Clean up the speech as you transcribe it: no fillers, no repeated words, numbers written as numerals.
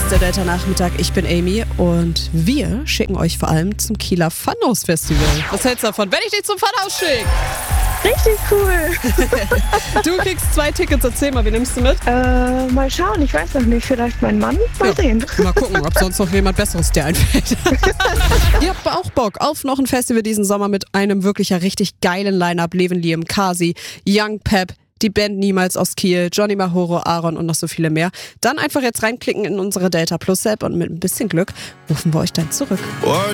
ist der Delta-Nachmittag. Ich bin Amy und wir schicken euch vor allem zum Kieler Funhouse-Festival. Was hältst du davon, wenn ich dich zum Funhouse schicke? Richtig cool. Du kriegst 2 Tickets. Erzähl mal, wie nimmst du mit? Mal schauen, ich weiß noch nicht. Vielleicht mein Mann? Mal sehen. Mal gucken, ob sonst noch jemand Besseres dir einfällt. Ihr habt auch Bock auf noch ein Festival diesen Sommer mit einem wirklich richtig geilen Line-Up. Levin Liam, Kasi, Young Pep, die Band Niemals aus Kiel, Johnny Mahoro, Aaron und noch so viele mehr. Dann einfach jetzt reinklicken in unsere Delta Plus App und mit ein bisschen Glück rufen wir euch dann zurück.